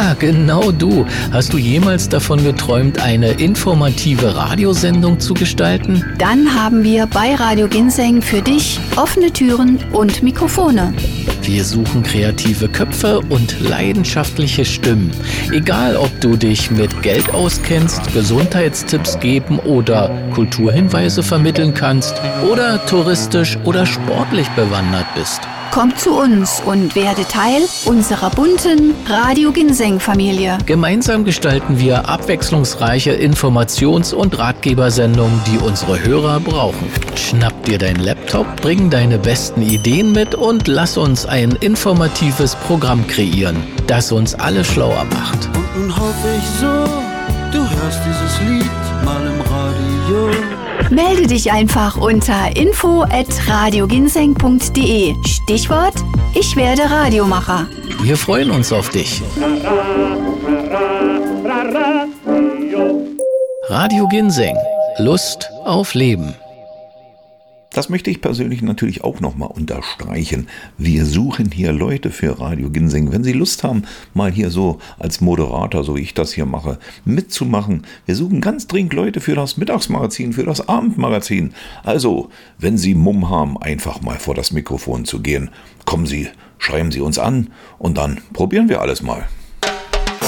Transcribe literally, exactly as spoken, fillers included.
Ja, genau du. Hast du jemals davon geträumt, eine informative Radiosendung zu gestalten? Dann haben wir bei Radio Ginseng für dich offene Türen und Mikrofone. Wir suchen kreative Köpfe und leidenschaftliche Stimmen. Egal, ob du dich mit Geld auskennst, Gesundheitstipps geben oder Kulturhinweise vermitteln kannst oder touristisch oder sportlich bewandert bist. Komm zu uns und werde Teil unserer bunten Radio Ginseng-Familie. Gemeinsam gestalten wir abwechslungsreiche Informations- und Ratgebersendungen, die unsere Hörer brauchen. Schnapp dir dein Laptop, bring deine besten Ideen mit und lass uns ein informatives Programm kreieren, das uns alle schlauer macht. Und nun hoffe ich so, du hörst dieses Lied mal im Radio. Melde dich einfach unter info at radioginseng punkt de. Stichwort: Ich werde Radiomacher. Wir freuen uns auf dich. Radio Ginseng. Lust auf Leben. Das möchte ich persönlich natürlich auch nochmal unterstreichen. Wir suchen hier Leute für Radio Ginseng. Wenn Sie Lust haben, mal hier so als Moderator, so wie ich das hier mache, mitzumachen. Wir suchen ganz dringend Leute für das Mittagsmagazin, für das Abendmagazin. Also, wenn Sie Mumm haben, einfach mal vor das Mikrofon zu gehen, kommen Sie, schreiben Sie uns an und dann probieren wir alles mal.